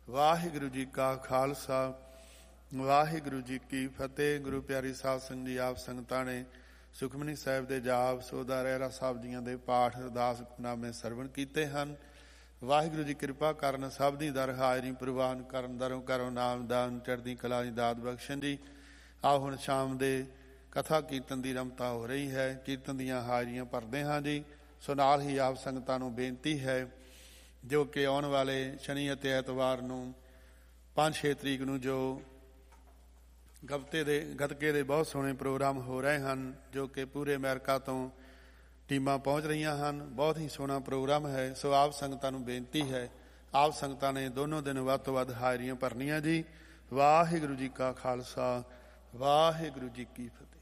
ਵਾਹਿਗੁਰੂ ਜੀ ਕਾ ਖਾਲਸਾ ਵਾਹਿਗੁਰੂ ਜੀ ਕੀ ਫਤਿਹ। ਗੁਰੂ ਪਿਆਰੀ ਸਾਧ ਸੰਗਤ ਜੀ, ਆਪ ਸੰਗਤਾਂ ਨੇ ਸੁਖਮਨੀ ਸਾਹਿਬ ਦੇ ਜਾਪ ਸੋਦਾ ਰਹਿਰਾ ਸਾਹਿਬ ਜੀਆਂ ਦੇ ਪਾਠ ਅਰਦਾਸ ਹੁਕਮਨਾਮੇ ਸਰਵਣ ਕੀਤੇ ਹਨ। ਵਾਹਿਗੁਰੂ ਜੀ ਕਿਰਪਾ ਕਰਨ, ਸਭ ਦੀ ਦਰ ਹਾਜ਼ਰੀ ਪ੍ਰਵਾਨ ਕਰਨ, ਦਰੋਂ ਕਰੋ ਨਾਮਦਾਨ, ਚੜ੍ਹਦੀ ਕਲਾ ਦੀ ਦਾਤ ਬਖਸ਼ਣ ਜੀ। ਆਓ ਹੁਣ ਸ਼ਾਮ ਦੇ ਕਥਾ ਕੀਰਤਨ ਦੀ ਰਮਤਾ ਹੋ ਰਹੀ ਹੈ। ਕੀਰਤਨ ਦੀਆਂ ਹਾਜ਼ਰੀਆਂ ਭਰਦੇ ਹਾਂ ਜੀ। ਸੋ ਨਾਲ ਹੀ ਆਪ ਸੰਗਤਾਂ ਨੂੰ ਬੇਨਤੀ ਹੈ ਜੋ ਕਿ ਆਉਣ ਵਾਲੇ ਸ਼ਨੀ ਅਤੇ ਐਤਵਾਰ ਨੂੰ 5-6 ਤਰੀਕ ਨੂੰ ਜੋ ਗੱਤਕੇ ਦੇ ਬਹੁਤ ਸੋਹਣੇ ਪ੍ਰੋਗਰਾਮ ਹੋ ਰਹੇ ਹਨ, ਜੋ ਕਿ ਪੂਰੇ ਅਮਰੀਕਾ ਤੋਂ ਟੀਮਾਂ ਪਹੁੰਚ ਰਹੀਆਂ ਹਨ। ਬਹੁਤ ਹੀ ਸੋਹਣਾ ਪ੍ਰੋਗਰਾਮ ਹੈ। ਸੋ ਆਪ ਸੰਗਤਾਂ ਨੂੰ ਬੇਨਤੀ ਹੈ, ਆਪ ਸੰਗਤਾਂ ਨੇ ਦੋਨੋਂ ਦਿਨ ਵੱਧ ਤੋਂ ਵੱਧ ਹਾਜ਼ਰੀਆਂ ਭਰਨੀਆਂ ਜੀ। ਵਾਹਿਗੁਰੂ ਜੀ ਕਾ ਖਾਲਸਾ ਵਾਹਿਗੁਰੂ ਜੀ ਕੀ ਫਤਿਹ।